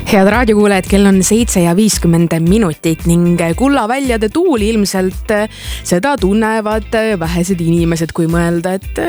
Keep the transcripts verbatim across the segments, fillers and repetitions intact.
Head raadiokuulajad, kell on seitse ja viiskümmend minutit ning kullaväljade tuul ilmselt seda tunnevad vähesed inimesed, kui mõelda, et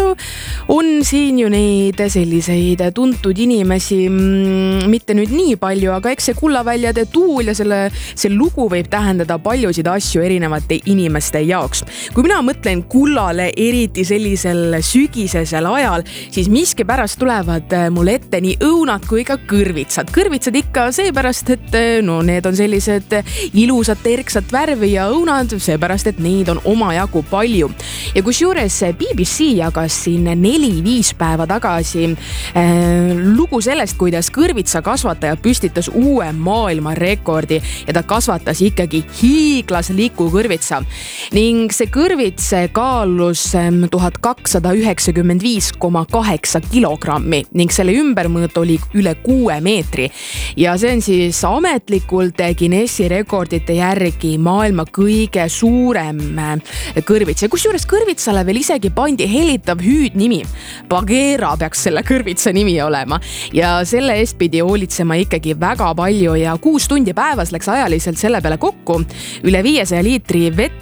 on siin ju neid selliseid tuntud inimesi, mitte nüüd nii palju, aga eks see kullaväljade tuul ja selle, see lugu võib tähendada paljusid asju erinevate inimeste jaoks. Kui mina mõtlen kullale eriti sellisel sügisesel ajal, siis miski pärast tulevad mul ette nii õunad kui ka kõrvitsad. Kõrvitsad ikka seepärast, et no need on sellised ilusad terksat värvi ja õunad seepärast, et neid on omajagu palju. Ja kus juures B B C jagas siin neli-viis päeva tagasi äh, lugu sellest, kuidas kõrvitsa kasvataja püstitas uue maailmarekordi ja ta kasvatas ikkagi hiiglasliku kõrvitsa. Ning see kõrvits kaalus tuhat kakssada üheksakümmend viis koma kaheksa kilogrammi ning selle ümbermõõt oli üle kuue meetri. Ja see on siis ametlikult Guinessi rekordite järgi maailma kõige suurem kõrvits. Ja kus juures kõrvitsale veel isegi pandi helitav hüüdnimi. Bagheera peaks selle kõrvitsa nimi olema. Ja selle eest pidi hoolitsema ikkagi väga palju ja kuus tundi päevas läks ajaliselt selle peale kokku. Üle viiesaja liitri vett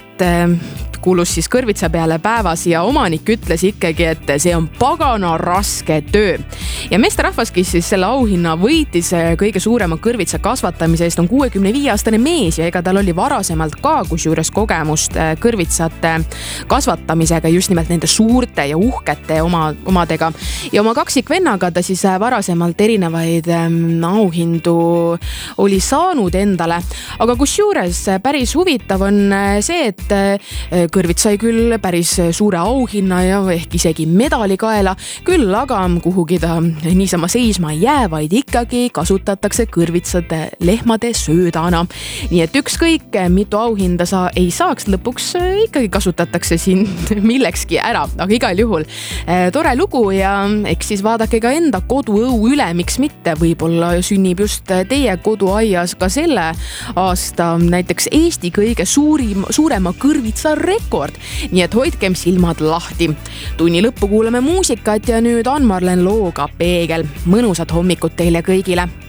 kulus siis kõrvitsa peale päevas ja omanik ütles ikkagi, et see on pagana raske töö. Ja meesterahvas, kes siis selle auhinna võitis kõige suurema kõrvitsa kasvatamise eest on kuuekümne viie aastane mees ja ega tal oli varasemalt ka kus juures kogemust kõrvitsate kasvatamisega, just nimelt nende suurte ja uhkete oma, omadega. Ja oma kaksikvennaga ta siis varasemalt erinevaid auhindu oli saanud endale, aga kus juures päris huvitav on see, et kõrvits sai küll päris suure auhinna ja ehk isegi medali kaela, küll aga kuhugi ta niisama seisma ei jää, vaid ikkagi kasutatakse kõrvitsade lehmade söödana. Nii et ükskõik, mitu auhinda sa ei saaks, lõpuks ikkagi kasutatakse siin millekski ära, aga igal juhul tore lugu ja eks siis vaadake ka enda koduõu üle, miks mitte, võib-olla sünnib just teie koduaias ka selle aasta näiteks Eesti kõige suurim, suurema kõrvitsa rekord, nii et hoidkem silmad lahti. Tunni lõppu kuulame muusikat ja nüüd Ann-Marlen looga Peegel. Mõnusat hommikut teile kõigile!